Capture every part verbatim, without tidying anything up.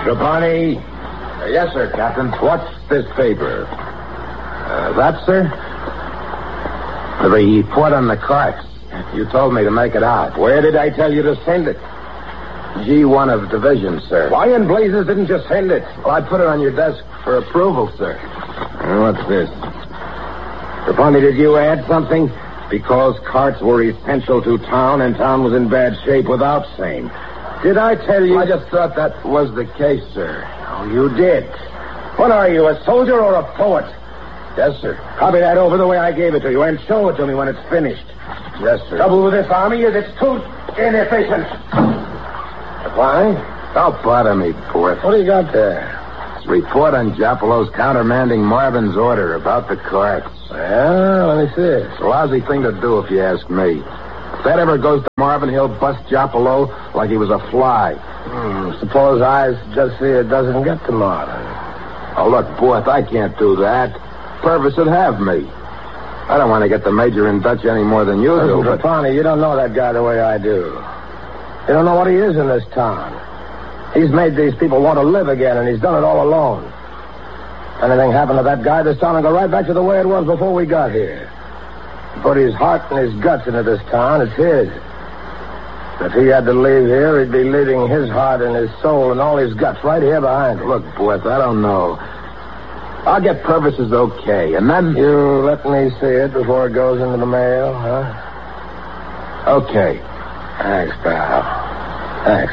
Trapani. Uh, yes, sir, Captain. What's this paper? Uh, that, sir? The report on the carts. You told me to make it out. Where did I tell you to send it? G one of division, sir. Why in blazes didn't you send it? Well, I put it on your desk for approval, sir. Uh, what's this? Trapani, did you add something? Because carts were essential to town and town was in bad shape without same. Did I tell you? I just thought that was the case, sir. Oh, you did. What are you, a soldier or a poet? Yes, sir. Copy that over the way I gave it to you and show it to me when it's finished. Yes, sir. Trouble with this army is it's too inefficient. Why? Don't bother me, Porth. What do you got there? It's a report on Japalo's countermanding Marvin's order about the carts. Well, let me see it. It's a lousy thing to do, if you ask me. If that ever goes to Marvin, he'll bust Japalo like he was a fly. Hmm, suppose I just see it doesn't get to Marvin. Oh, look, Porth, I can't do that. Purvis would have me. I don't want to get the major in Dutch any more than you do, Listen, but... Trapani, you don't know that guy the way I do. You don't know what he is in this town. He's made these people want to live again, and he's done it all alone. If anything happened to that guy, this town will go right back to the way it was before we got here. He put his heart and his guts into this town. It's his. If he had to leave here, he'd be leaving his heart and his soul and all his guts right here behind him. Look, Porth, I don't know. I'll get Purvis's okay, and then... You let me see it before it goes into the mail, huh? Okay. Thanks, pal. Thanks.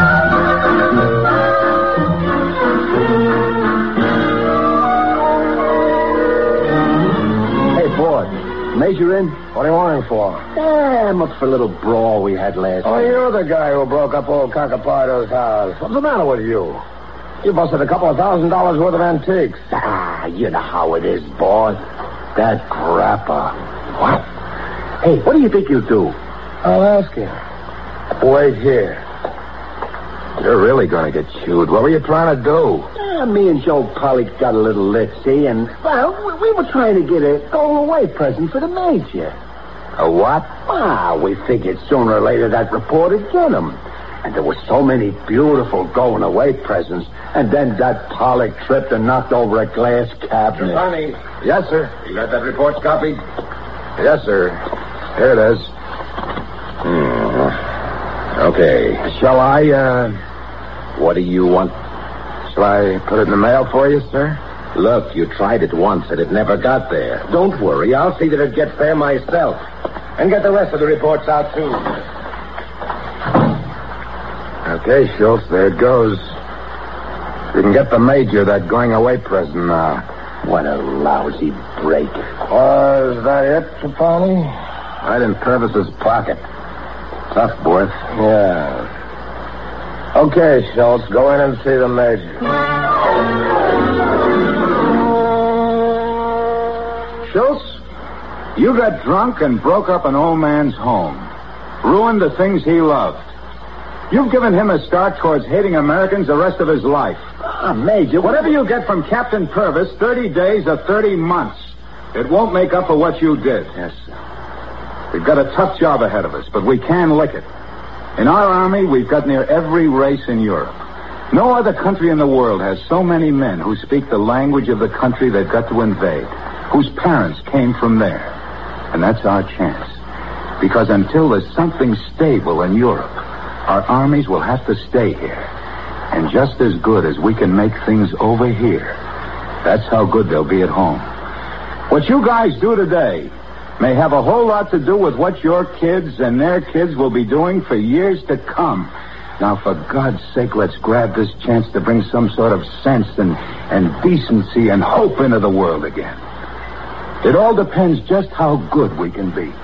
Hey, Ford. Major in? What are you wanting for? Yeah, I'm up for a little brawl we had last Oh, night. you're the guy who broke up old Cocapardo's house. What's the matter with you? You busted a couple of thousand dollars worth of antiques. Ah, you know how it is, boss. That grappa. What? Hey, what do you think you'll do? I'll ask him. Wait here. You're really going to get chewed. What were you trying to do? Uh, me and Joe Pollock got a little lit, see, and, well, we, we were trying to get a going-away present for the major. A what? Ah, we figured sooner or later that report would get him. And there were so many beautiful going-away presents, and then that Pollock tripped and knocked over a glass cabinet. Trapani, Yes, sir. you got that report copied? Yes, sir. Here it is. Hmm. Okay. Shall I, uh... What do you want? Shall I put it in the mail for you, sir? Look, you tried it once and it never got there. Don't worry. I'll see that it gets there myself. And get the rest of the reports out, too. Okay, Schultz, there it goes. You can get the major that going-away present now. What a lousy break. Was that it, Trapani? Right in Purvis's pocket. Tough, boy. Yeah. Okay, Schultz, go in and see the major. Schultz, you got drunk and broke up an old man's home. Ruined the things he loved. You've given him a start towards hating Americans the rest of his life. Ah, Major, Whatever you get from Captain Purvis, thirty days or thirty months, it won't make up for what you did. Yes, sir. We've got a tough job ahead of us, but we can lick it. In our army, we've got near every race in Europe. No other country in the world has so many men who speak the language of the country they've got to invade, whose parents came from there. And that's our chance. Because until there's something stable in Europe, our armies will have to stay here. And just as good as we can make things over here, that's how good they'll be at home. What you guys do today may have a whole lot to do with what your kids and their kids will be doing for years to come. Now, for God's sake, let's grab this chance to bring some sort of sense and, and decency and hope into the world again. It all depends just how good we can be.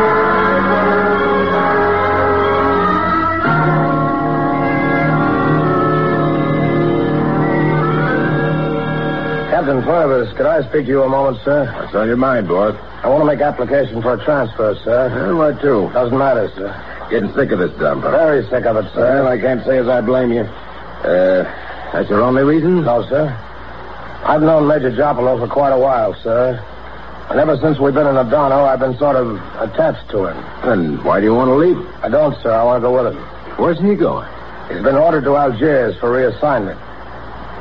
Captain Purvis, could I speak to you a moment, sir? What's on your mind, boss? I want to make application for a transfer, sir. Yeah, why, too? Doesn't matter, sir. Getting sick of this dump, huh? Very sick of it, sir. Well, I can't say as I blame you. Uh, that's your only reason? No, sir. I've known Major Japalo for quite a while, sir. And ever since we've been in Adano, I've been sort of attached to him. Then why do you want to leave? I don't, sir. I want to go with him. Where's he going? He's been ordered to Algiers for reassignment.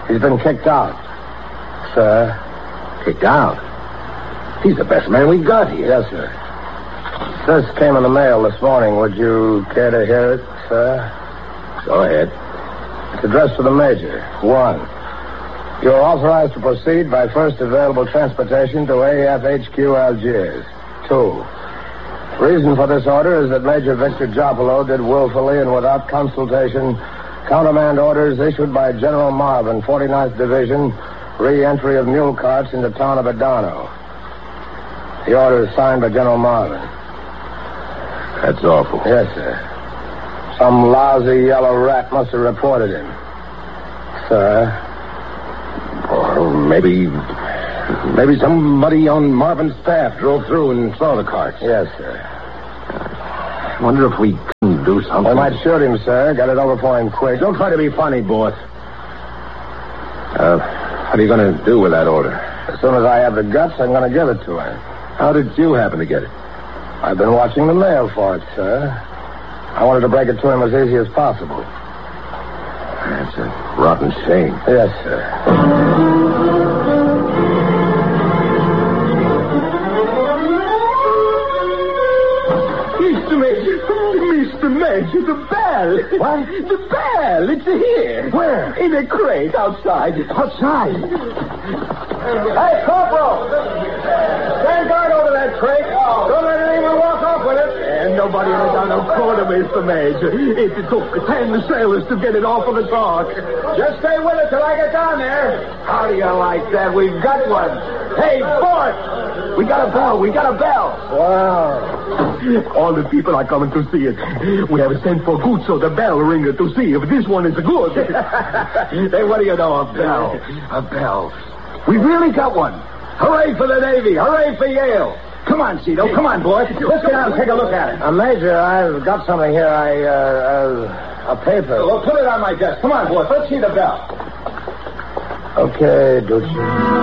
He's been kicked out, sir. Kicked out? He's the best man we've got here. Yes, sir. This came in the mail this morning. Would you care to hear it, sir? Go ahead. It's addressed to the Major. One, you are authorized to proceed by first available transportation to A F H Q Algiers. Two, reason for this order is that Major Victor Jopolo did willfully and without consultation countermand orders issued by General Marvin, forty-ninth Division, re-entry of mule carts in the town of Adano. The order is signed by General Marvin. That's awful. Yes, sir. Some lousy yellow rat must have reported him. Sir? Or maybe... Maybe somebody on Marvin's staff drove through and saw the carts. Yes, sir. I wonder if we can do something. We might shoot him, sir. Get it over for him quick. Don't try to be funny, boss. Uh, what are you going to do with that order? As soon as I have the guts, I'm going to give it to him. How did you happen to get it? I've been watching the mail for it, sir. I wanted to break it to him as easy as possible. That's a rotten shame. Yes, sir. Mister Major, Mister Major, the bell. What? The bell, it's here. Where? In a crate outside. Outside? Hey, Corporal! Stand guard over that crate. Don't let anyone walk off with it. And nobody has done a quarter, Mister Major. It took ten sailors to get it off of the dock. Just stay with it till I get down there. How do you like that? We've got one. Hey, Bort! We got a bell. We got a bell. Wow. All the people are coming to see it. We have sent for Guzzo, the bell ringer, to see if this one is good. Hey, what do you know? A bell. A bell. We really got one. Hooray for the Navy. Hooray for Yale. Come on, Cito. Come on, boy. Let's get out and take a look at it. Uh, Major, I've got something here. I, uh, uh, a paper. Well, put it on my desk. Come on, boy. Let's see the bell. Okay, Ducci.